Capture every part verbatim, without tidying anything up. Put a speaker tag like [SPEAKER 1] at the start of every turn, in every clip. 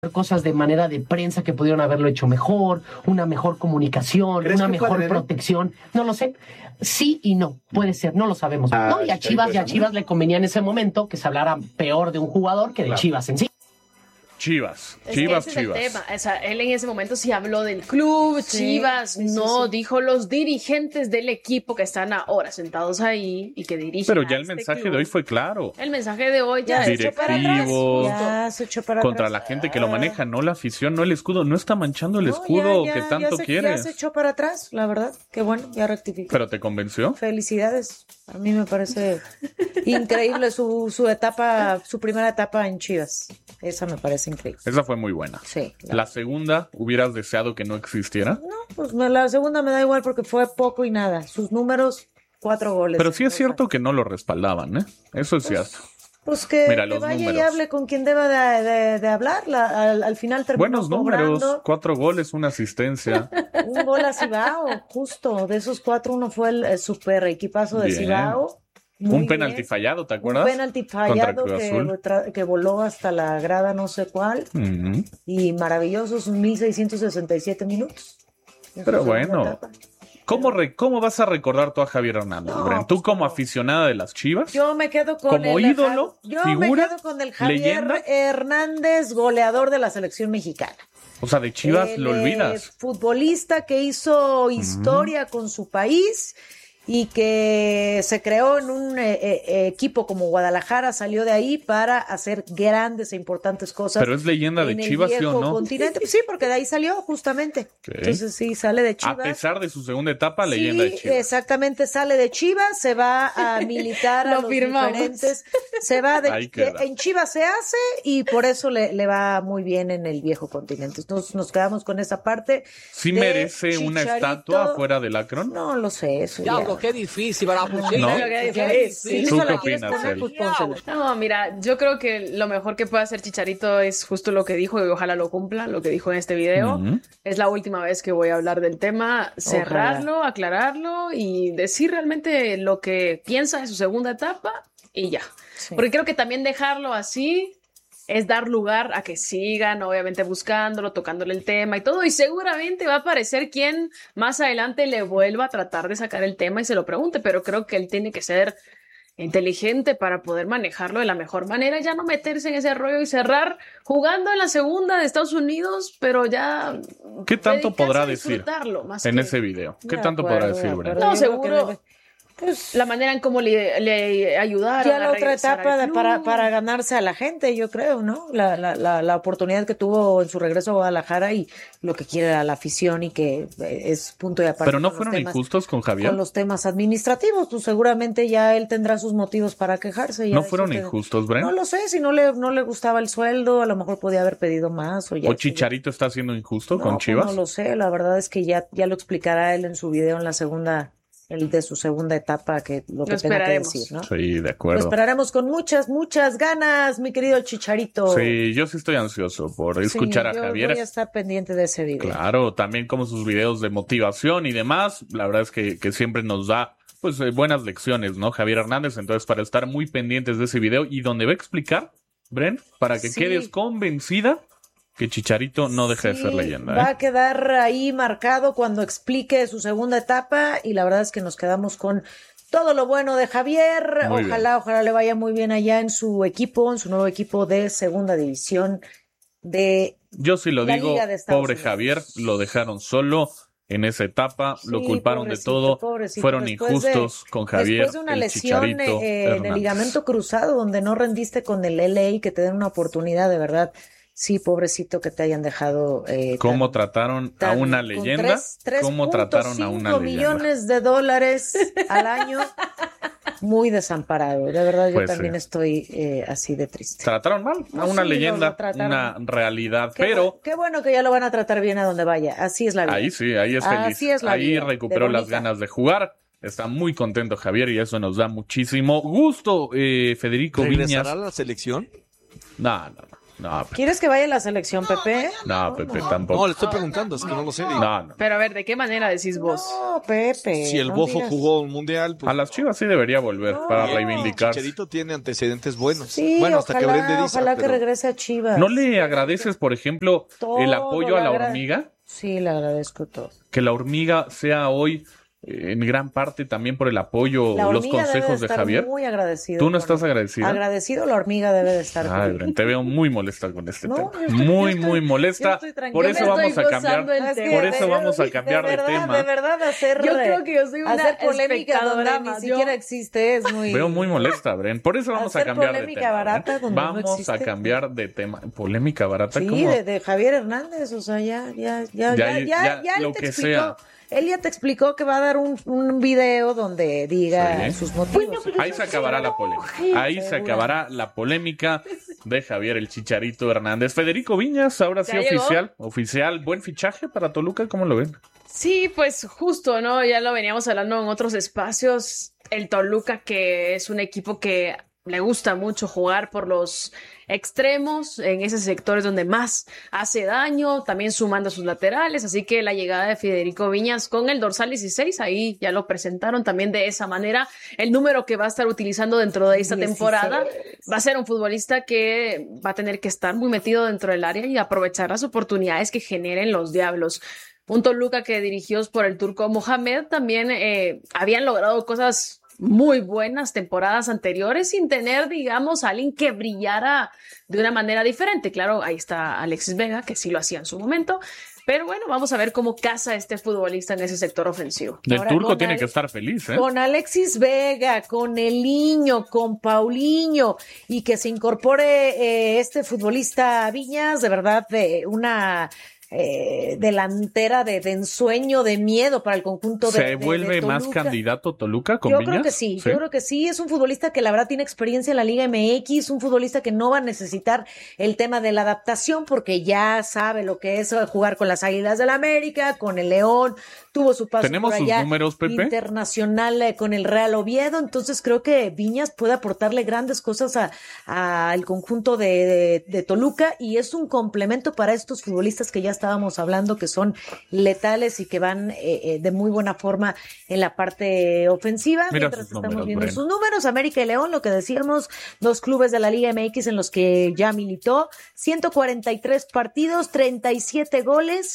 [SPEAKER 1] cosas de manera de prensa que pudieron haberlo hecho mejor, una mejor comunicación, una mejor protección, no lo sé. Sí y no, puede ser, no lo sabemos.
[SPEAKER 2] Ah,
[SPEAKER 1] no, y a Chivas, y a Chivas le convenía en ese momento que se hablara peor de un jugador que de claro. Chivas en sí.
[SPEAKER 3] Chivas,
[SPEAKER 4] es
[SPEAKER 3] Chivas,
[SPEAKER 4] que ese
[SPEAKER 3] Chivas.
[SPEAKER 4] Es el tema. O sea, él en ese momento sí habló del club, sí, Chivas,
[SPEAKER 5] sí, sí,
[SPEAKER 4] no,
[SPEAKER 5] sí.
[SPEAKER 4] dijo los dirigentes del equipo que están ahora sentados ahí y que dirigen.
[SPEAKER 3] Pero ya
[SPEAKER 4] a
[SPEAKER 3] el
[SPEAKER 4] este
[SPEAKER 3] mensaje
[SPEAKER 4] club.
[SPEAKER 3] de hoy fue claro.
[SPEAKER 4] El mensaje de hoy ya,
[SPEAKER 5] Ya
[SPEAKER 4] se echó para atrás.
[SPEAKER 3] Directivo,
[SPEAKER 5] Ya se echó para
[SPEAKER 3] contra
[SPEAKER 5] atrás.
[SPEAKER 3] la gente que lo maneja, no la afición, no el escudo, no está manchando el
[SPEAKER 5] No,
[SPEAKER 3] escudo
[SPEAKER 5] ya, ya,
[SPEAKER 3] que tanto
[SPEAKER 5] ya se,
[SPEAKER 3] quieres.
[SPEAKER 5] Ya se echó para atrás, la verdad. Qué bueno, ya rectificó.
[SPEAKER 3] ¿Pero te convenció?
[SPEAKER 5] Felicidades. A mí me parece increíble su, su etapa, su primera etapa en Chivas. Esa me parece increíble.
[SPEAKER 3] Esa fue muy buena.
[SPEAKER 5] Sí.
[SPEAKER 3] La, la segunda, ¿hubieras deseado que no existiera?
[SPEAKER 5] No, pues me, la segunda me da igual porque fue poco y nada. Sus números, cuatro goles.
[SPEAKER 3] Pero sí es cierto que no lo respaldaban, ¿eh? Eso es
[SPEAKER 5] pues,
[SPEAKER 3] cierto.
[SPEAKER 5] Pues que,
[SPEAKER 3] Mira,
[SPEAKER 5] que
[SPEAKER 3] los
[SPEAKER 5] vaya
[SPEAKER 3] números.
[SPEAKER 5] y hable con quien deba de, de, de hablar. La, al, al final terminó
[SPEAKER 3] Buenos números,
[SPEAKER 5] cobrando
[SPEAKER 3] cuatro goles, una asistencia.
[SPEAKER 5] un gol a Cibao, justo. De esos cuatro, uno fue el, el super equipazo de
[SPEAKER 3] Bien.
[SPEAKER 5] Cibao. Muy
[SPEAKER 3] Un penalti
[SPEAKER 5] bien.
[SPEAKER 3] fallado, ¿te acuerdas?
[SPEAKER 5] Un penalti fallado
[SPEAKER 3] Cruz
[SPEAKER 5] que,
[SPEAKER 3] Azul.
[SPEAKER 5] tra- que voló hasta la grada no sé cuál.
[SPEAKER 3] Ujú.
[SPEAKER 5] Y maravillosos mil seiscientos sesenta y siete minutos. En
[SPEAKER 3] Pero
[SPEAKER 5] su segunda
[SPEAKER 3] bueno,
[SPEAKER 5] etapa.
[SPEAKER 3] ¿Cómo, re- ¿Cómo vas a recordar tú a Javier Hernández,
[SPEAKER 5] No,
[SPEAKER 3] Bren? ¿Tú
[SPEAKER 5] pues,
[SPEAKER 3] como
[SPEAKER 5] no.
[SPEAKER 3] aficionada de las Chivas?
[SPEAKER 5] Yo me quedo con
[SPEAKER 3] Como
[SPEAKER 5] el
[SPEAKER 3] ídolo,
[SPEAKER 5] Yo
[SPEAKER 3] figura,
[SPEAKER 5] me quedo con el Javier
[SPEAKER 3] leyenda.
[SPEAKER 5] Hernández, goleador de la selección mexicana.
[SPEAKER 3] O sea, de Chivas
[SPEAKER 5] El,
[SPEAKER 3] lo
[SPEAKER 5] eh,
[SPEAKER 3] olvidas.
[SPEAKER 5] futbolista que hizo historia con su país y que se creó en un eh, eh, equipo como Guadalajara, salió de ahí para hacer grandes e importantes cosas.
[SPEAKER 3] Pero es leyenda de
[SPEAKER 5] en el
[SPEAKER 3] Chivas, ¿sí o
[SPEAKER 5] viejo
[SPEAKER 3] no?
[SPEAKER 5] continente. Sí, porque de ahí salió justamente.
[SPEAKER 3] Ok.
[SPEAKER 5] Entonces sí, sale de Chivas.
[SPEAKER 3] A pesar de su segunda etapa, leyenda
[SPEAKER 5] Sí,
[SPEAKER 3] de Chivas.
[SPEAKER 5] exactamente, sale de Chivas, se va a militar a
[SPEAKER 4] Lo
[SPEAKER 5] los
[SPEAKER 4] firmamos.
[SPEAKER 5] diferentes, se va de,
[SPEAKER 3] Ahí
[SPEAKER 5] que
[SPEAKER 3] queda.
[SPEAKER 5] en Chivas se hace y por eso le, le va muy bien en el viejo continente. Entonces nos quedamos con esa parte.
[SPEAKER 3] ¿Sí
[SPEAKER 5] de
[SPEAKER 3] merece una
[SPEAKER 5] Chicharito.
[SPEAKER 3] estatua afuera del Akron?
[SPEAKER 5] No lo sé, eso ya.
[SPEAKER 2] Diablo, qué difícil para la
[SPEAKER 3] No.
[SPEAKER 4] Qué
[SPEAKER 5] Ya,
[SPEAKER 4] difícil.
[SPEAKER 5] si
[SPEAKER 3] ¿Tú
[SPEAKER 5] no
[SPEAKER 3] qué
[SPEAKER 5] la quieres
[SPEAKER 3] opinas,
[SPEAKER 5] poner,
[SPEAKER 3] Eli?
[SPEAKER 5] pues pónsela.
[SPEAKER 4] No, mira, yo creo que lo mejor que puede hacer Chicharito es justo lo que dijo y ojalá lo cumpla, lo que dijo en este video.
[SPEAKER 3] Ujú.
[SPEAKER 4] Es la última vez que voy a hablar del tema, cerrarlo, aclararlo y decir realmente lo que piensa de su segunda etapa y ya.
[SPEAKER 5] Sí.
[SPEAKER 4] Porque creo que también dejarlo así es dar lugar a que sigan, obviamente buscándolo, tocándole el tema y todo, y seguramente va a aparecer quien más adelante le vuelva a tratar de sacar el tema y se lo pregunte, pero creo que él tiene que ser inteligente para poder manejarlo de la mejor manera, ya no meterse en ese rollo y cerrar jugando en la segunda de Estados Unidos, pero ya
[SPEAKER 3] ¿Qué tanto
[SPEAKER 4] dedicarse
[SPEAKER 3] podrá
[SPEAKER 4] a
[SPEAKER 3] decir
[SPEAKER 4] disfrutarlo más
[SPEAKER 3] en
[SPEAKER 4] que-
[SPEAKER 3] ese video? ¿Qué
[SPEAKER 5] De
[SPEAKER 3] tanto
[SPEAKER 5] acuerdo,
[SPEAKER 3] podrá
[SPEAKER 5] de
[SPEAKER 3] decir,
[SPEAKER 5] acuerdo.
[SPEAKER 3] Bren?
[SPEAKER 4] No,
[SPEAKER 5] Yo creo que
[SPEAKER 4] seguro.
[SPEAKER 5] debe- Pues
[SPEAKER 4] La manera en cómo le, le ayudaron
[SPEAKER 5] ya
[SPEAKER 4] a
[SPEAKER 5] la otra
[SPEAKER 4] regresar
[SPEAKER 5] etapa
[SPEAKER 4] al
[SPEAKER 5] de-
[SPEAKER 4] club.
[SPEAKER 5] para, para ganarse a la gente, yo creo, ¿no? La, la, la, la oportunidad que tuvo en su regreso a Guadalajara y lo que quiere a la afición y que eh, es punto y aparte.
[SPEAKER 3] ¿Pero no
[SPEAKER 5] con los
[SPEAKER 3] fueron
[SPEAKER 5] temas-
[SPEAKER 3] injustos con Javier?
[SPEAKER 5] Con los temas administrativos, pues seguramente ya él tendrá sus motivos para quejarse. ya
[SPEAKER 3] ¿No
[SPEAKER 5] eso
[SPEAKER 3] fueron
[SPEAKER 5] que-
[SPEAKER 3] injustos, Bren?
[SPEAKER 5] No lo sé, si no le, no le gustaba el sueldo, a lo mejor podía haber pedido más. O, ya
[SPEAKER 3] ¿O Chicharito está siendo injusto
[SPEAKER 5] No,
[SPEAKER 3] con
[SPEAKER 5] pues
[SPEAKER 3] Chivas?
[SPEAKER 5] no lo sé, la verdad es que ya, ya lo explicará él en su video en la segunda, el de su segunda etapa, que lo que
[SPEAKER 4] Lo
[SPEAKER 5] tenga que
[SPEAKER 4] esperaremos.
[SPEAKER 5] decir, ¿no?
[SPEAKER 3] Sí, de
[SPEAKER 5] Lo
[SPEAKER 3] acuerdo.
[SPEAKER 5] esperaremos con muchas, muchas ganas, mi querido Chicharito.
[SPEAKER 3] Sí, yo sí estoy ansioso por
[SPEAKER 5] Sí,
[SPEAKER 3] escuchar a
[SPEAKER 5] yo
[SPEAKER 3] Javier.
[SPEAKER 5] voy a estar pendiente de ese video.
[SPEAKER 3] Claro, también como sus videos de motivación y demás. La verdad es que, que siempre nos da pues eh, buenas lecciones, ¿no? Javier Hernández. Entonces, para estar muy pendientes de ese video y donde va a explicar, Bren, para que
[SPEAKER 5] Sí.
[SPEAKER 3] quedes convencida que Chicharito no deja de ser
[SPEAKER 5] Sí,
[SPEAKER 3] leyenda.
[SPEAKER 5] va
[SPEAKER 3] ¿eh?
[SPEAKER 5] a quedar ahí marcado cuando explique su segunda etapa y la verdad es que nos quedamos con todo lo bueno de Javier.
[SPEAKER 3] Muy
[SPEAKER 5] Ojalá, ojalá le vaya muy bien allá en su equipo, en su nuevo equipo de segunda división de
[SPEAKER 3] Yo sí lo
[SPEAKER 5] la
[SPEAKER 3] digo,
[SPEAKER 5] Liga de Estados
[SPEAKER 3] pobre
[SPEAKER 5] Unidos.
[SPEAKER 3] lo lo dejaron solo en esa etapa, lo
[SPEAKER 5] Sí,
[SPEAKER 3] culparon de
[SPEAKER 5] pobrecito,
[SPEAKER 3] todo,
[SPEAKER 5] pobrecito.
[SPEAKER 3] fueron
[SPEAKER 5] Después
[SPEAKER 3] injustos
[SPEAKER 5] de-
[SPEAKER 3] con Javier,
[SPEAKER 5] Después de una
[SPEAKER 3] el
[SPEAKER 5] lesión
[SPEAKER 3] Chicharito
[SPEAKER 5] eh, en el
[SPEAKER 3] Hernández.
[SPEAKER 5] ligamento cruzado donde no rendiste con el L A, que te den una oportunidad de verdad. Sí, pobrecito que te hayan dejado. Eh,
[SPEAKER 3] ¿Cómo
[SPEAKER 5] tan-
[SPEAKER 3] trataron a
[SPEAKER 5] tan-
[SPEAKER 3] una
[SPEAKER 5] con
[SPEAKER 3] leyenda?
[SPEAKER 5] tres- tres
[SPEAKER 3] ¿Cómo
[SPEAKER 5] punto
[SPEAKER 3] trataron a
[SPEAKER 5] cinco
[SPEAKER 3] una leyenda?
[SPEAKER 5] millones de dólares al año. Muy desamparado. De verdad, yo
[SPEAKER 3] Pues
[SPEAKER 5] también
[SPEAKER 3] sí.
[SPEAKER 5] estoy eh, así de triste.
[SPEAKER 3] Trataron mal a
[SPEAKER 5] No,
[SPEAKER 3] una
[SPEAKER 5] sí,
[SPEAKER 3] leyenda,
[SPEAKER 5] lo trataron.
[SPEAKER 3] una realidad,
[SPEAKER 5] Qué,
[SPEAKER 3] pero
[SPEAKER 5] bu- qué bueno que ya lo van a tratar bien a donde vaya. Así es la vida.
[SPEAKER 3] ahí sí, ahí es feliz.
[SPEAKER 5] Así es la
[SPEAKER 3] ahí
[SPEAKER 5] vida,
[SPEAKER 3] recuperó
[SPEAKER 5] de
[SPEAKER 3] las
[SPEAKER 5] bonita.
[SPEAKER 3] ganas de jugar. Está muy contento Javier y eso nos da muchísimo gusto. Eh, Federico
[SPEAKER 2] ¿Regresará
[SPEAKER 3] Viñas.
[SPEAKER 2] a la selección?
[SPEAKER 3] No, no, no. No, Pepe.
[SPEAKER 5] ¿Quieres que vaya a la selección, Pepe?
[SPEAKER 3] No, Pepe, tampoco.
[SPEAKER 2] No, le estoy preguntando, es que no lo sé.
[SPEAKER 3] No, no.
[SPEAKER 4] Pero a ver, ¿de qué manera decís vos?
[SPEAKER 5] No, Pepe.
[SPEAKER 2] Si el
[SPEAKER 5] no
[SPEAKER 2] Bofo
[SPEAKER 5] digas.
[SPEAKER 2] jugó un mundial, pues
[SPEAKER 3] A las Chivas sí debería volver para reivindicarse.
[SPEAKER 2] Chicharito tiene antecedentes buenos.
[SPEAKER 5] Sí,
[SPEAKER 2] bueno, hasta
[SPEAKER 5] ojalá,
[SPEAKER 2] que Brende dice.
[SPEAKER 5] ojalá que
[SPEAKER 2] pero-
[SPEAKER 5] regrese a Chivas.
[SPEAKER 3] ¿No le agradeces, por ejemplo,
[SPEAKER 5] Todo
[SPEAKER 3] el apoyo a
[SPEAKER 5] le
[SPEAKER 3] la
[SPEAKER 5] agra-
[SPEAKER 3] hormiga?
[SPEAKER 5] Sí, le agradezco todo.
[SPEAKER 3] Que la hormiga sea hoy eh, en gran parte también por el apoyo,
[SPEAKER 5] La
[SPEAKER 3] los
[SPEAKER 5] hormiga debe
[SPEAKER 3] consejos de
[SPEAKER 5] estar
[SPEAKER 3] Javier.
[SPEAKER 5] muy agradecido.
[SPEAKER 3] ¿Tú no
[SPEAKER 5] con
[SPEAKER 3] estás
[SPEAKER 5] él.
[SPEAKER 3] agradecida?
[SPEAKER 5] Agradecido, la hormiga debe de estar.
[SPEAKER 3] Ay,
[SPEAKER 5] con-
[SPEAKER 3] Bren, te veo muy molesta con este
[SPEAKER 5] No,
[SPEAKER 3] tema.
[SPEAKER 5] yo estoy-
[SPEAKER 3] muy,
[SPEAKER 5] yo estoy-
[SPEAKER 3] muy
[SPEAKER 5] yo
[SPEAKER 3] molesta.
[SPEAKER 5] estoy tranquila.
[SPEAKER 3] Por
[SPEAKER 4] Yo
[SPEAKER 3] eso
[SPEAKER 4] me
[SPEAKER 3] vamos
[SPEAKER 4] estoy
[SPEAKER 3] a cambiar.
[SPEAKER 4] gozando el
[SPEAKER 5] Es que
[SPEAKER 4] tema.
[SPEAKER 3] Por eso
[SPEAKER 5] de-
[SPEAKER 3] vamos a cambiar de
[SPEAKER 5] verdad,
[SPEAKER 3] tema.
[SPEAKER 5] De verdad, hacer.
[SPEAKER 4] Yo creo que yo soy una
[SPEAKER 5] hacer polémica donde
[SPEAKER 4] espectadora
[SPEAKER 5] ni
[SPEAKER 4] más.
[SPEAKER 5] siquiera
[SPEAKER 4] Yo-
[SPEAKER 5] existe es muy.
[SPEAKER 3] Veo muy molesta, Bren. Por eso vamos a
[SPEAKER 5] Hacer
[SPEAKER 3] cambiar de
[SPEAKER 5] polémica
[SPEAKER 3] tema.
[SPEAKER 5] barata
[SPEAKER 3] Bren.
[SPEAKER 5] donde no
[SPEAKER 3] Vamos a
[SPEAKER 5] existe.
[SPEAKER 3] cambiar de tema. Polémica barata,
[SPEAKER 5] Sí,
[SPEAKER 3] ¿cómo?
[SPEAKER 5] de, de Javier Hernández, o sea, ya, ya, ya,
[SPEAKER 3] Ya,
[SPEAKER 5] ya, ya,
[SPEAKER 3] ya,
[SPEAKER 5] ya él
[SPEAKER 3] lo
[SPEAKER 5] te
[SPEAKER 3] que
[SPEAKER 5] explicó.
[SPEAKER 3] sea.
[SPEAKER 5] Él ya te explicó que va a dar un, un video donde diga
[SPEAKER 3] Sí.
[SPEAKER 5] sus motivos.
[SPEAKER 3] Ahí se acabará la polémica. Ahí se
[SPEAKER 5] Seguro.
[SPEAKER 3] acabará la polémica de Javier el Chicharito Hernández. Federico Viñas, ahora sí
[SPEAKER 4] ¿Ya llegó?
[SPEAKER 3] oficial. Oficial, buen fichaje para Toluca, ¿cómo lo ven?
[SPEAKER 4] Sí, pues justo, ¿no? Ya lo veníamos hablando en otros espacios. El Toluca, que es un equipo que le gusta mucho jugar por los extremos, en esos sectores donde más hace daño, también sumando a sus laterales. Así que la llegada de Federico Viñas con el dorsal dieciséis, ahí ya lo presentaron también de esa manera. El número que va a estar utilizando dentro de esta
[SPEAKER 5] dieciséis.
[SPEAKER 4] temporada va a ser un futbolista que va a tener que estar muy metido dentro del área y aprovechar las oportunidades que generen los Diablos. Un Toluca que dirigidos por el turco Mohamed también eh, habían logrado cosas muy buenas temporadas anteriores sin tener, digamos, a alguien que brillara de una manera diferente. Claro, ahí está Alexis Vega, que sí lo hacía en su momento. Pero bueno, vamos a ver cómo casa este futbolista en ese sector ofensivo.
[SPEAKER 3] El
[SPEAKER 5] Ahora,
[SPEAKER 3] turco
[SPEAKER 5] con
[SPEAKER 3] tiene
[SPEAKER 5] Ale-
[SPEAKER 3] que estar feliz, ¿eh?
[SPEAKER 5] Con Alexis Vega, con el niño, con Paulinho y que se incorpore eh, este futbolista Viñas, de verdad, de una eh, delantera de, de ensueño, de miedo para el conjunto de
[SPEAKER 3] ¿Se
[SPEAKER 5] de- de
[SPEAKER 3] vuelve más
[SPEAKER 5] Toluca.
[SPEAKER 3] candidato Toluca con
[SPEAKER 5] Yo
[SPEAKER 3] Viñas?
[SPEAKER 5] creo que sí, yo creo que sí, es un futbolista que la verdad tiene experiencia en la Liga M X, un futbolista que no va a necesitar el tema de la adaptación porque ya sabe lo que es jugar con las Águilas del América, con el León, tuvo su paso
[SPEAKER 3] ¿Tenemos
[SPEAKER 5] por
[SPEAKER 3] sus
[SPEAKER 5] allá
[SPEAKER 3] números, Pepe?
[SPEAKER 5] internacional eh, con el Real Oviedo, entonces creo que Viñas puede aportarle grandes cosas a- a- al conjunto de, de- de Toluca y es un complemento para estos futbolistas que ya estábamos hablando que son letales y que van eh, eh, de muy buena forma en la parte ofensiva.
[SPEAKER 3] Mira
[SPEAKER 5] Mientras
[SPEAKER 3] sus
[SPEAKER 5] estamos
[SPEAKER 3] números,
[SPEAKER 5] viendo
[SPEAKER 3] Bren.
[SPEAKER 5] sus números, América y León, lo que decíamos, dos clubes de la Liga M X en los que ya militó, ciento cuarenta y tres partidos, treinta y siete goles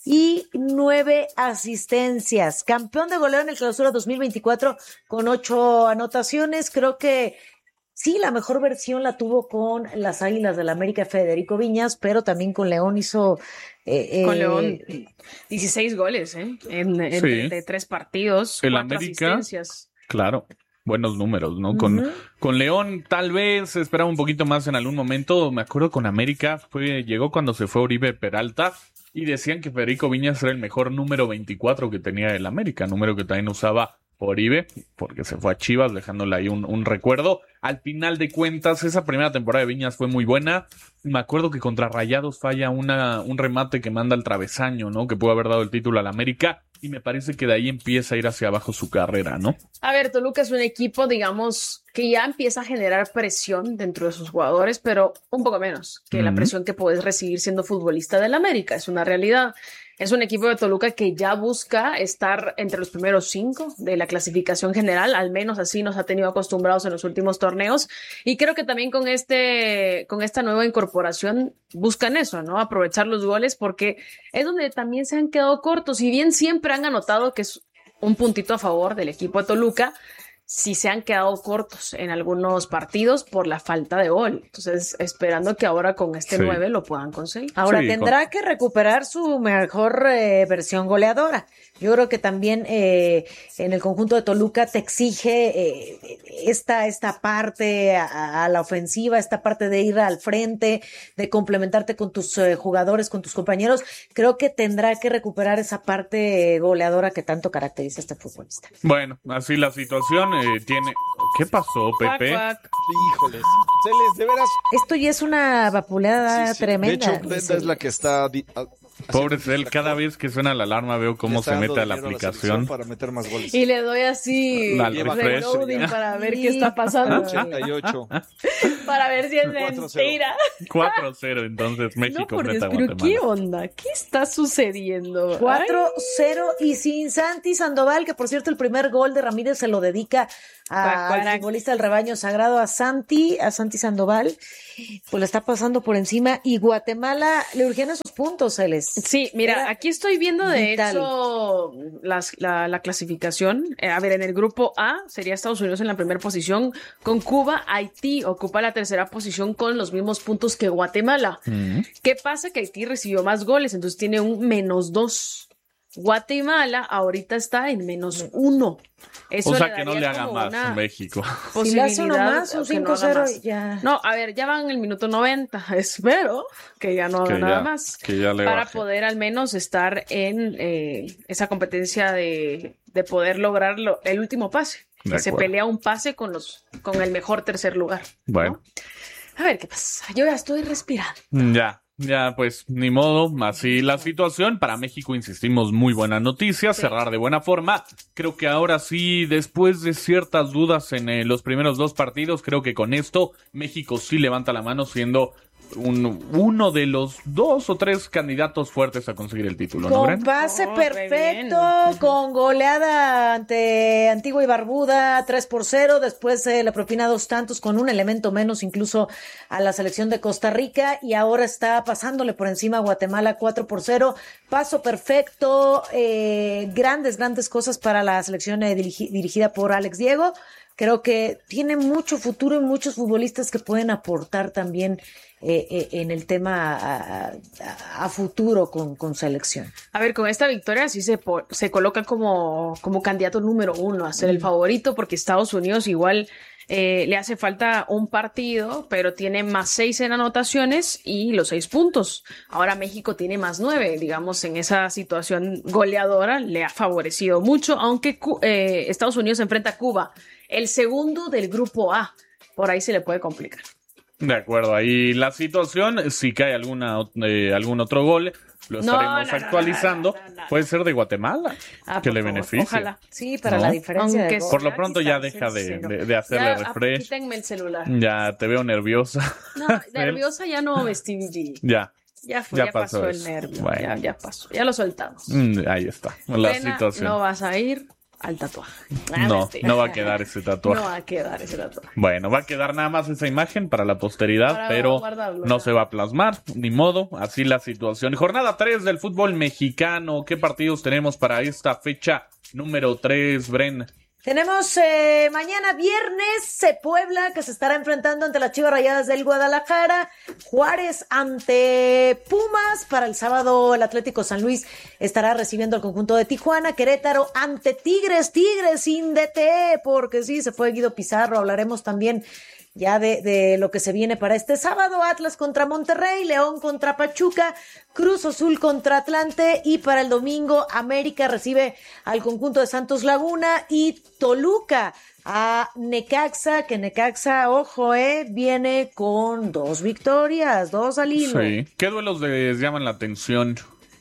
[SPEAKER 5] y nueve asistencias. Campeón de goleo en el Clausura dos mil veinticuatro con ocho anotaciones. Creo que sí, la mejor versión la tuvo con las Águilas del América, Federico Viñas, pero también con León hizo... eh,
[SPEAKER 4] Con
[SPEAKER 5] eh,
[SPEAKER 4] León, dieciséis goles, ¿eh? En, en
[SPEAKER 3] Sí.
[SPEAKER 4] de tres partidos,
[SPEAKER 3] El
[SPEAKER 4] cuatro
[SPEAKER 3] América-
[SPEAKER 4] asistencias.
[SPEAKER 3] Claro, buenos números, ¿no? Con,
[SPEAKER 5] Ujú.
[SPEAKER 3] con León tal vez se esperaba un poquito más en algún momento. Me acuerdo con América, fue llegó cuando se fue Oribe Peralta y decían que Federico Viñas era el mejor número veinticuatro que tenía el América, número que también usaba Oribe, porque se fue a Chivas, dejándole ahí un, un recuerdo. Al final de cuentas, esa primera temporada de Viñas fue muy buena. Me acuerdo que contra Rayados falla una, un remate que manda al travesaño, ¿no? Que pudo haber dado el título al América. Y me parece que de ahí empieza a ir hacia abajo su carrera, ¿no?
[SPEAKER 4] A ver, Toluca es un equipo, digamos, que ya empieza a generar presión dentro de sus jugadores, pero un poco menos que la
[SPEAKER 3] Ujú.
[SPEAKER 4] presión que puedes recibir siendo futbolista del América. Es una realidad. Es un equipo de Toluca que ya busca estar entre los primeros cinco de la clasificación general, al menos así nos ha tenido acostumbrados en los últimos torneos. Y creo que también con este, con esta nueva incorporación buscan eso, ¿no? Aprovechar los goles porque es donde también se han quedado cortos. Si bien siempre han anotado que es un puntito a favor del equipo de Toluca, sí se han quedado cortos en algunos partidos por la falta de gol. Entonces, esperando que ahora con este
[SPEAKER 3] Sí.
[SPEAKER 4] nueve lo puedan conseguir.
[SPEAKER 5] Ahora
[SPEAKER 3] Sí,
[SPEAKER 5] tendrá que recuperar su mejor eh, versión goleadora. Yo creo que también eh, en el conjunto de Toluca te exige eh, esta, esta parte a, a la ofensiva, esta parte de ir al frente, de complementarte con tus eh, jugadores, con tus compañeros. Creo que tendrá que recuperar esa parte goleadora que tanto caracteriza a este futbolista.
[SPEAKER 3] Bueno, así la situación eh, tiene... ¿Qué pasó, Pepe?
[SPEAKER 4] Cuac, cuac.
[SPEAKER 2] Híjoles. Se les, de veras.
[SPEAKER 5] Esto ya es una vapuleada
[SPEAKER 2] Sí, sí.
[SPEAKER 5] tremenda.
[SPEAKER 2] De hecho, Brenda es la que está. di- a-
[SPEAKER 3] Pobre
[SPEAKER 2] haciendo
[SPEAKER 3] él, cada vez que suena la alarma veo
[SPEAKER 2] le
[SPEAKER 3] cómo
[SPEAKER 2] está
[SPEAKER 3] se
[SPEAKER 2] dando
[SPEAKER 3] mete a la
[SPEAKER 2] dinero
[SPEAKER 3] aplicación.
[SPEAKER 2] selección para meter más goles.
[SPEAKER 4] Y le doy así
[SPEAKER 3] Al
[SPEAKER 2] refresh.
[SPEAKER 4] reloading para ver
[SPEAKER 5] Sí.
[SPEAKER 4] qué está pasando.
[SPEAKER 2] ochenta y ocho.
[SPEAKER 4] para ver si es
[SPEAKER 2] cuatro cero.
[SPEAKER 4] mentira.
[SPEAKER 3] cuatro cero, entonces México
[SPEAKER 4] No, por Dios,
[SPEAKER 3] enfrenta a
[SPEAKER 4] pero
[SPEAKER 3] Guatemala.
[SPEAKER 4] ¿qué onda? ¿Qué está sucediendo?
[SPEAKER 5] cuatro cero y sin Santi Sandoval, que por cierto el primer gol de Ramírez se lo dedica a- al
[SPEAKER 4] Cuacuarac.
[SPEAKER 5] futbolista del rebaño sagrado, a Santi, a Santi Sandoval, pues le está pasando por encima y Guatemala le urgían esos puntos, Celes.
[SPEAKER 4] Sí, mira,
[SPEAKER 5] Era
[SPEAKER 4] aquí estoy viendo de
[SPEAKER 5] vital.
[SPEAKER 4] hecho las- la, la clasificación. Eh, a ver, en el grupo A sería Estados Unidos en la primera posición con Cuba. Haití ocupa la tercera posición con los mismos puntos que Guatemala.
[SPEAKER 3] Mm.
[SPEAKER 4] ¿Qué pasa? Que Haití recibió más goles, entonces tiene un menos dos. Guatemala ahorita está en menos uno. Eso
[SPEAKER 3] O sea,
[SPEAKER 4] le
[SPEAKER 3] que no
[SPEAKER 4] daría
[SPEAKER 3] le haga
[SPEAKER 4] como
[SPEAKER 3] más
[SPEAKER 4] una
[SPEAKER 3] México.
[SPEAKER 5] Si le hace uno
[SPEAKER 4] posibilidad
[SPEAKER 5] más, un
[SPEAKER 4] que no
[SPEAKER 5] cinco
[SPEAKER 4] haga
[SPEAKER 5] cero
[SPEAKER 4] más.
[SPEAKER 5] ya.
[SPEAKER 4] No, a ver, ya van en el minuto noventa. Espero que ya no haga
[SPEAKER 3] Que
[SPEAKER 4] nada
[SPEAKER 3] ya-
[SPEAKER 4] más.
[SPEAKER 3] que ya le
[SPEAKER 4] para
[SPEAKER 3] baje.
[SPEAKER 4] poder al menos estar en eh, esa competencia de, de poder lograr lo- el último pase.
[SPEAKER 3] De
[SPEAKER 4] Que se
[SPEAKER 3] acuerdo.
[SPEAKER 4] pelea un pase con los con el mejor tercer lugar. ¿no?
[SPEAKER 3] Bueno,
[SPEAKER 4] A ver qué pasa. Yo ya estoy respirando.
[SPEAKER 3] ya, ya, pues ni modo, así la situación. Para México, insistimos, muy buena noticia,
[SPEAKER 4] Sí.
[SPEAKER 3] cerrar de buena forma. Creo que ahora sí, después de ciertas dudas en eh, los primeros dos partidos, creo que con esto México sí levanta la mano siendo un, uno de los dos o tres candidatos fuertes a conseguir el título, ¿no,
[SPEAKER 5] Con
[SPEAKER 3] Bren?
[SPEAKER 5] pase
[SPEAKER 4] Oh, re
[SPEAKER 5] perfecto,
[SPEAKER 4] bien.
[SPEAKER 5] con goleada ante Antigua y Barbuda, tres por cero, después eh, le propina dos tantos con un elemento menos incluso a la selección de Costa Rica y ahora está pasándole por encima a Guatemala cuatro por cero, paso perfecto, eh, grandes, grandes cosas para la selección eh, dirigi- dirigida por Alex Diego. Creo que tiene mucho futuro y muchos futbolistas que pueden aportar también eh, eh, en el tema a, a- a futuro con, con selección.
[SPEAKER 4] A ver, con esta victoria sí se, po- se coloca como, como candidato número uno a ser el favorito, porque Estados Unidos igual eh, le hace falta un partido, pero tiene más seis en anotaciones y los seis puntos. Ahora México tiene más nueve, digamos, en esa situación goleadora le ha favorecido mucho, aunque Cu- eh, Estados Unidos enfrenta a Cuba, el segundo del grupo A. Por ahí se le puede complicar.
[SPEAKER 3] De acuerdo, ahí la situación, si cae alguna, eh, algún otro gol, lo
[SPEAKER 4] No,
[SPEAKER 3] estaremos
[SPEAKER 4] no, no,
[SPEAKER 3] actualizando.
[SPEAKER 4] no, no, no.
[SPEAKER 3] Puede ser de Guatemala,
[SPEAKER 4] Ah,
[SPEAKER 3] que
[SPEAKER 4] por
[SPEAKER 3] le
[SPEAKER 4] favor,
[SPEAKER 3] beneficie.
[SPEAKER 4] ojalá.
[SPEAKER 5] Sí, para
[SPEAKER 3] ¿No?
[SPEAKER 5] la diferencia
[SPEAKER 4] Aunque
[SPEAKER 5] de gol.
[SPEAKER 3] Por lo
[SPEAKER 4] Aquí
[SPEAKER 3] pronto
[SPEAKER 4] está,
[SPEAKER 3] ya
[SPEAKER 4] sí,
[SPEAKER 3] deja
[SPEAKER 4] sí,
[SPEAKER 3] de,
[SPEAKER 4] sí, no.
[SPEAKER 3] de- de hacerle
[SPEAKER 4] Ya,
[SPEAKER 3] refresh.
[SPEAKER 4] quítenme el celular.
[SPEAKER 3] Ya te veo nerviosa.
[SPEAKER 4] No, nerviosa ya no, Stevie G.
[SPEAKER 3] Ya,
[SPEAKER 4] Ya fue,
[SPEAKER 3] Ya
[SPEAKER 4] ya,
[SPEAKER 3] pasó
[SPEAKER 4] pasó,
[SPEAKER 3] eso.
[SPEAKER 4] el nervio.
[SPEAKER 3] Bueno.
[SPEAKER 4] Ya, ya pasó. Ya lo soltamos.
[SPEAKER 3] mm, ahí está, la
[SPEAKER 4] Pena,
[SPEAKER 3] situación.
[SPEAKER 4] no vas a ir al tatuaje. Ah,
[SPEAKER 3] No,
[SPEAKER 4] mentira.
[SPEAKER 3] no va a quedar ese tatuaje.
[SPEAKER 4] No va a quedar ese tatuaje.
[SPEAKER 3] Bueno, va a quedar nada más esa imagen para la posteridad,
[SPEAKER 4] Para
[SPEAKER 3] pero
[SPEAKER 4] guardarlo,
[SPEAKER 3] no
[SPEAKER 4] ya.
[SPEAKER 3] se va a plasmar, ni modo, así la situación. Jornada tres del fútbol mexicano, ¿qué partidos tenemos para esta fecha número tres, Bren?
[SPEAKER 5] Tenemos eh, mañana viernes eh, Puebla, que se estará enfrentando ante las Chivas Rayadas del Guadalajara, Juárez ante Pumas, para el sábado el Atlético San Luis estará recibiendo al conjunto de Tijuana, Querétaro ante Tigres, Tigres sin D T, porque sí, se fue Guido Pizarro, hablaremos también ya de, de lo que se viene para este sábado, Atlas contra Monterrey, León contra Pachuca, Cruz Azul contra Atlante y para el domingo América recibe al conjunto de Santos Laguna y Toluca a Necaxa, que Necaxa, ojo, eh, viene con dos victorias, dos al hilo.
[SPEAKER 3] Sí. ¿Qué duelos les llaman la atención?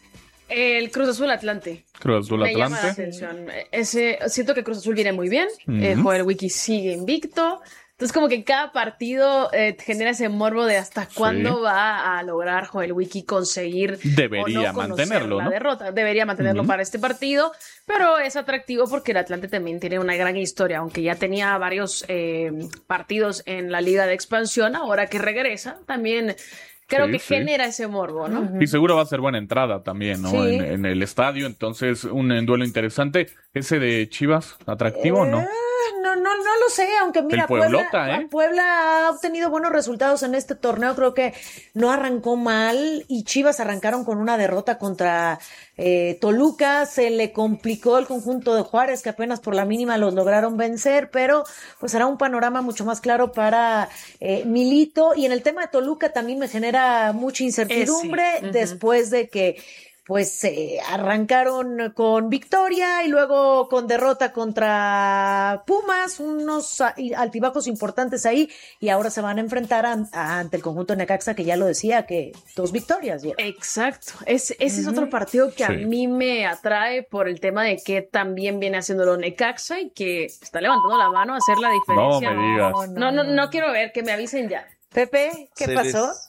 [SPEAKER 4] El Cruz Azul Atlante.
[SPEAKER 3] Cruz Azul
[SPEAKER 4] Me llama la
[SPEAKER 3] Atlante.
[SPEAKER 4] atención. Ese, siento que Cruz Azul viene muy bien. Eh,
[SPEAKER 3] Ujú.
[SPEAKER 4] Joel Wiki sigue invicto. Entonces, como que cada partido eh, genera ese morbo de hasta cuándo va a lograr Joel Wiki conseguir
[SPEAKER 3] Debería
[SPEAKER 4] o no conocer
[SPEAKER 3] mantenerlo,
[SPEAKER 4] la
[SPEAKER 3] ¿no?
[SPEAKER 4] derrota. Debería mantenerlo
[SPEAKER 3] Ujú.
[SPEAKER 4] para este partido, pero es atractivo porque el Atlante también tiene una gran historia, aunque ya tenía varios eh, partidos en la Liga de Expansión, ahora que regresa, también creo
[SPEAKER 3] Sí,
[SPEAKER 4] que
[SPEAKER 3] sí.
[SPEAKER 4] genera ese morbo, ¿no?
[SPEAKER 3] Y seguro va a ser buena entrada también, ¿no?
[SPEAKER 5] Sí.
[SPEAKER 3] En, en el estadio, entonces un, eh, duelo interesante. ¿Ese de Chivas, atractivo o no?
[SPEAKER 5] Eh, No, no, no lo sé, aunque mira,
[SPEAKER 3] El Pueblota,
[SPEAKER 5] Puebla,
[SPEAKER 3] ¿eh?
[SPEAKER 5] Puebla ha obtenido buenos resultados en este torneo, creo que no arrancó mal y Chivas arrancaron con una derrota contra eh, Toluca, se le complicó el conjunto de Juárez, que apenas por la mínima los lograron vencer, pero pues será un panorama mucho más claro para eh, Milito, y en el tema de Toluca también me genera mucha incertidumbre
[SPEAKER 4] Ujú.
[SPEAKER 5] después de que pues eh, arrancaron con victoria y luego con derrota contra Pumas, unos a- y altibajos importantes ahí, y ahora se van a enfrentar an- a- ante el conjunto de Necaxa, que ya lo decía, que dos victorias. ya.
[SPEAKER 4] Exacto. Es, ese es otro partido que a
[SPEAKER 3] Sí.
[SPEAKER 4] mí me atrae por el tema de que también viene haciéndolo Necaxa y que está levantando la mano a hacer la
[SPEAKER 3] No
[SPEAKER 4] diferencia.
[SPEAKER 3] me digas.
[SPEAKER 4] No, no, no quiero ver, que me avisen ya.
[SPEAKER 5] Pepe, ¿qué
[SPEAKER 2] Se
[SPEAKER 5] pasó?
[SPEAKER 2] les-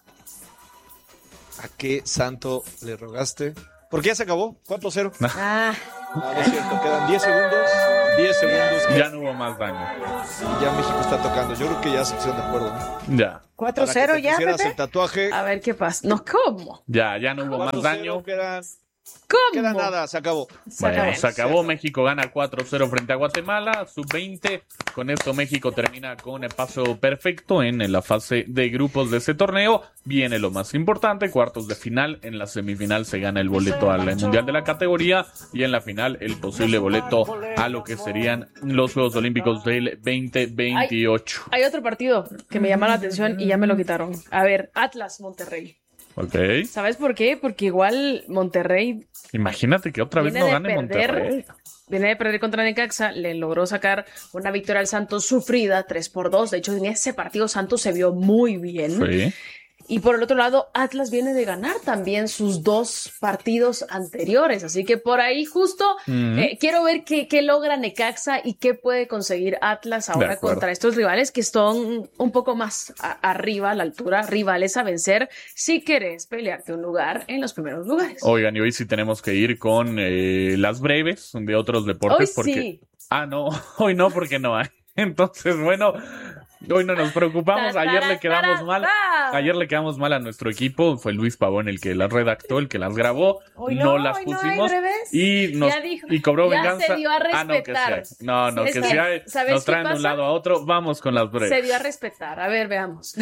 [SPEAKER 2] ¿A qué santo le rogaste? Porque ya se acabó, cuatro cero.
[SPEAKER 5] Ah,
[SPEAKER 2] No, no es cierto, quedan diez segundos. diez segundos.
[SPEAKER 3] Ya no hubo más daño.
[SPEAKER 2] Y ya México está tocando. Yo creo que ya se pusieron de acuerdo, ¿no?
[SPEAKER 3] Ya,
[SPEAKER 5] cuatro
[SPEAKER 2] Para que
[SPEAKER 5] cero
[SPEAKER 2] te
[SPEAKER 5] ya,
[SPEAKER 2] pusieras
[SPEAKER 5] Pepe.
[SPEAKER 2] el tatuaje.
[SPEAKER 4] A ver qué pasa. No, ¿cómo?
[SPEAKER 3] ya, ya no hubo más
[SPEAKER 2] cuatro cero,
[SPEAKER 3] daño.
[SPEAKER 2] Quedan,
[SPEAKER 4] ¿Cómo?
[SPEAKER 2] queda nada, se acabó.
[SPEAKER 3] Bueno,
[SPEAKER 4] acabó.
[SPEAKER 3] se acabó. México gana cuatro cero frente a Guatemala, sub veinte. Con esto México termina con el paso perfecto en la fase de grupos de este torneo. Viene lo más importante, cuartos de final. En la semifinal se gana el boleto al Mundial de la categoría y en la final el posible boleto a lo que serían los Juegos Olímpicos del veinte veintiocho.
[SPEAKER 4] Hay otro partido que me llama la atención y ya me lo quitaron. A ver, Atlas Monterrey.
[SPEAKER 3] Ok.
[SPEAKER 4] ¿Sabes por qué? Porque igual Monterrey
[SPEAKER 3] Imagínate que otra vez
[SPEAKER 4] viene
[SPEAKER 3] no
[SPEAKER 4] de
[SPEAKER 3] gane
[SPEAKER 4] perder,
[SPEAKER 3] Monterrey.
[SPEAKER 4] viene de perder contra Necaxa, le logró sacar una victoria al Santos sufrida, tres por dos. De hecho, en ese partido Santos se vio muy bien.
[SPEAKER 3] Sí.
[SPEAKER 4] Y por el otro lado, Atlas viene de ganar también sus dos partidos anteriores. Así que por ahí justo
[SPEAKER 3] Ujú.
[SPEAKER 4] eh, quiero ver qué, qué logra Necaxa y qué puede conseguir Atlas
[SPEAKER 3] De
[SPEAKER 4] ahora
[SPEAKER 3] acuerdo.
[SPEAKER 4] contra estos rivales que están un poco más a- arriba a la altura, rivales a vencer si querés pelearte un lugar en los primeros lugares.
[SPEAKER 3] Oigan, y hoy sí tenemos que ir con eh, las breves de otros deportes.
[SPEAKER 4] Hoy
[SPEAKER 3] porque...
[SPEAKER 4] sí.
[SPEAKER 3] Ah, no, hoy no, porque no hay. Entonces, bueno, hoy no nos preocupamos.
[SPEAKER 4] Ta,
[SPEAKER 3] Ayer
[SPEAKER 4] ta,
[SPEAKER 3] le quedamos
[SPEAKER 4] ta,
[SPEAKER 3] mal.
[SPEAKER 4] ta.
[SPEAKER 3] Ayer le quedamos mal a nuestro equipo. Fue Luis Pavón el que las redactó, el que las grabó.
[SPEAKER 5] Hoy
[SPEAKER 3] no,
[SPEAKER 5] no,
[SPEAKER 3] las
[SPEAKER 5] hoy no hay
[SPEAKER 3] pusimos.
[SPEAKER 5] breves.
[SPEAKER 3] y nos
[SPEAKER 4] Ya dijo,
[SPEAKER 3] y cobró
[SPEAKER 4] ya
[SPEAKER 3] venganza.
[SPEAKER 4] se dio a
[SPEAKER 3] Ah, no, que sí hay.
[SPEAKER 4] respetar.
[SPEAKER 3] No, no,
[SPEAKER 4] Es
[SPEAKER 3] que
[SPEAKER 4] que,
[SPEAKER 3] sí hay.
[SPEAKER 4] ¿sabes
[SPEAKER 3] Nos
[SPEAKER 4] qué
[SPEAKER 3] traen de un
[SPEAKER 4] pasa?
[SPEAKER 3] lado a otro. Vamos con las breves.
[SPEAKER 4] Se dio a respetar. A ver, veamos.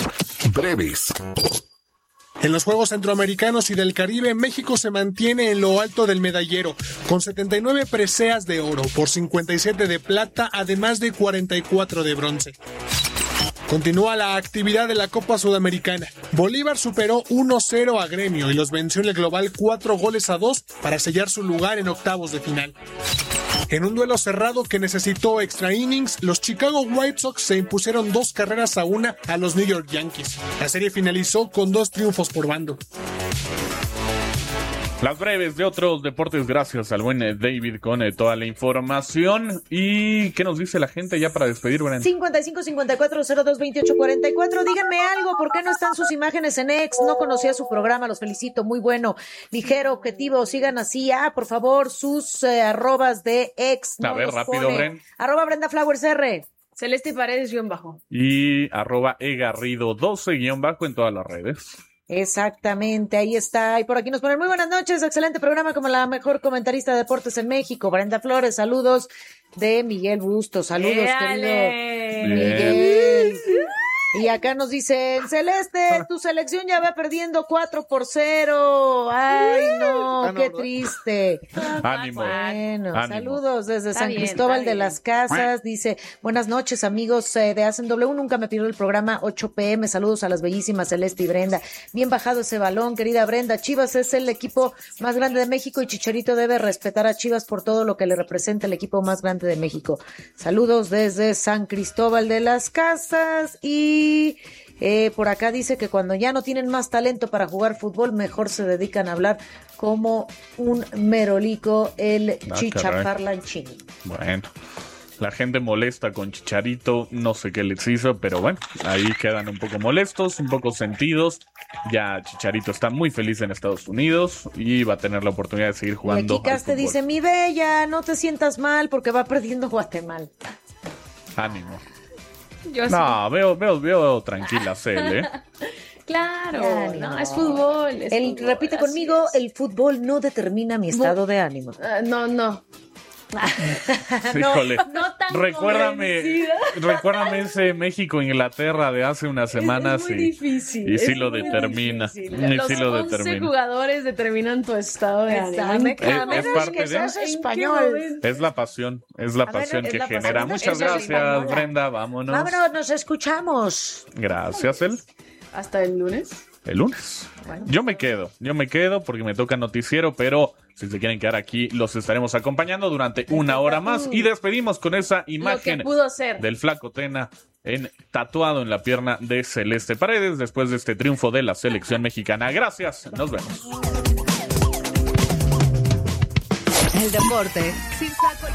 [SPEAKER 6] Breves. En los Juegos Centroamericanos y del Caribe, México se mantiene en lo alto del medallero, con setenta y nueve preseas de oro, por cincuenta y siete de plata, además de cuarenta y cuatro de bronce. Continúa la actividad de la Copa Sudamericana. Bolívar superó uno cero a Gremio y los venció en el global cuatro goles a dos para sellar su lugar en octavos de final. En un duelo cerrado que necesitó extra innings, los Chicago White Sox se impusieron dos carreras a una a los New York Yankees. La serie finalizó con dos triunfos por bando.
[SPEAKER 3] Las breves de otros deportes, gracias al buen eh, David con eh, toda la información. ¿Y qué nos dice la gente ya para despedir, Bren?
[SPEAKER 5] cincuenta y cinco cincuenta y cuatro cero dos veintiocho cuarenta y cuatro. Díganme algo, ¿por qué no están sus imágenes en X? No conocía su programa, los felicito, muy bueno, ligero, objetivo, sigan así. Ah, por favor, sus eh, arrobas de X.
[SPEAKER 3] A ver, rápido, Bren.
[SPEAKER 5] Arroba Brenda Flowers R.
[SPEAKER 4] Celeste Paredes, guión bajo.
[SPEAKER 3] Y arroba egarrido doce guión bajo en todas las redes.
[SPEAKER 5] Exactamente, ahí está. Y por aquí nos ponen muy buenas noches, excelente programa como la mejor comentarista de deportes en México. Brenda Flores, saludos de Miguel Bustos, saludos
[SPEAKER 4] ¡Éale!
[SPEAKER 5] querido Miguel. Y acá nos dicen, Celeste, tu selección ya va perdiendo cuatro por cero. Ay, no,
[SPEAKER 2] Ah, no,
[SPEAKER 5] qué
[SPEAKER 2] ¿verdad?
[SPEAKER 5] triste.
[SPEAKER 3] Ánimo.
[SPEAKER 5] Bueno,
[SPEAKER 3] Ánimo.
[SPEAKER 5] saludos desde
[SPEAKER 4] Está
[SPEAKER 5] San
[SPEAKER 4] bien,
[SPEAKER 5] Cristóbal
[SPEAKER 4] está
[SPEAKER 5] de
[SPEAKER 4] bien.
[SPEAKER 5] las Casas. Dice, buenas noches amigos eh, de Hacen W. Nunca me pidió el programa ocho pm. Saludos a las bellísimas Celeste y Brenda. Bien bajado ese balón, querida Brenda. Chivas es el equipo más grande de México y Chicharito debe respetar a Chivas por todo lo que le representa el equipo más grande de México. Saludos desde San Cristóbal de las Casas. Y eh, por acá dice que cuando ya no tienen más talento para jugar fútbol, mejor se dedican a hablar como un merolico, el
[SPEAKER 3] Ah,
[SPEAKER 5] Chichaparlanchini.
[SPEAKER 3] Bueno, la gente molesta con Chicharito, no sé qué les hizo, pero bueno, ahí quedan un poco molestos, un poco sentidos. Ya Chicharito está muy feliz en Estados Unidos y va a tener la oportunidad de seguir
[SPEAKER 5] Y
[SPEAKER 3] jugando.
[SPEAKER 5] aquí Cas
[SPEAKER 3] al
[SPEAKER 5] te
[SPEAKER 3] fútbol.
[SPEAKER 5] dice, mi bella, no te sientas mal porque va perdiendo Guatemala.
[SPEAKER 3] Ánimo.
[SPEAKER 4] Yo sí.
[SPEAKER 3] No, veo, veo, veo tranquila Cel, ¿eh?
[SPEAKER 4] Claro,
[SPEAKER 5] Ánimo.
[SPEAKER 4] no, es fútbol. es
[SPEAKER 5] Él
[SPEAKER 4] fútbol,
[SPEAKER 5] repite
[SPEAKER 4] así
[SPEAKER 5] conmigo,
[SPEAKER 4] es.
[SPEAKER 5] el fútbol no determina mi estado de ánimo.
[SPEAKER 4] Ah, no, no.
[SPEAKER 3] Híjole.
[SPEAKER 4] no tan
[SPEAKER 3] recuérdame,
[SPEAKER 4] convencida.
[SPEAKER 3] recuérdame ese México-Inglaterra de hace unas semanas.
[SPEAKER 4] Es muy
[SPEAKER 3] y,
[SPEAKER 4] difícil.
[SPEAKER 3] y sí
[SPEAKER 4] es
[SPEAKER 3] lo
[SPEAKER 4] muy
[SPEAKER 3] determina.
[SPEAKER 4] difícil.
[SPEAKER 3] Y
[SPEAKER 4] Los
[SPEAKER 3] sí lo
[SPEAKER 4] once
[SPEAKER 3] determina.
[SPEAKER 4] jugadores determinan tu estado de ánimo.
[SPEAKER 5] Exactamente.
[SPEAKER 3] Eh,
[SPEAKER 5] A
[SPEAKER 3] es
[SPEAKER 5] menos
[SPEAKER 3] parte
[SPEAKER 5] que
[SPEAKER 3] de-
[SPEAKER 5] seas
[SPEAKER 4] ¿En qué
[SPEAKER 5] español.
[SPEAKER 4] momento?
[SPEAKER 3] Es la pasión, es la
[SPEAKER 5] A ver,
[SPEAKER 3] pasión
[SPEAKER 5] es
[SPEAKER 3] que
[SPEAKER 5] la pasión
[SPEAKER 3] genera.
[SPEAKER 5] de
[SPEAKER 3] Muchas
[SPEAKER 5] ser
[SPEAKER 3] gracias,
[SPEAKER 5] española.
[SPEAKER 3] Brenda. Vámonos.
[SPEAKER 5] Vámonos, nos escuchamos.
[SPEAKER 3] Gracias, El.
[SPEAKER 4] Hasta el lunes.
[SPEAKER 3] El lunes. Yo me quedo, yo me quedo porque me toca noticiero, pero si se quieren quedar aquí, los estaremos acompañando durante una hora más y despedimos con esa
[SPEAKER 4] Lo que
[SPEAKER 3] imagen
[SPEAKER 4] pudo ser.
[SPEAKER 3] del flaco Tena en, tatuado en la pierna de Celeste Paredes después de este triunfo de la selección mexicana. Gracias, nos vemos.
[SPEAKER 7] El deporte sin saco.